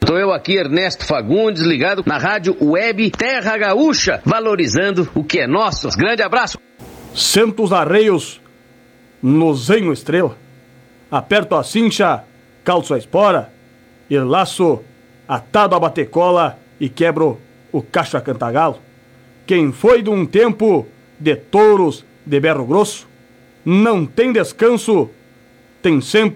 Tô eu aqui, Ernesto Fagundes, ligado na rádio web Terra Gaúcha, valorizando o que é nosso. Grande abraço. Centos arreios no zenho estrela. Aperto a cincha, calço a espora e laço atado a batecola e quebro o cacho a cantagalo. Quem foi de um tempo de touros de berro grosso, não tem descanso, tem sempre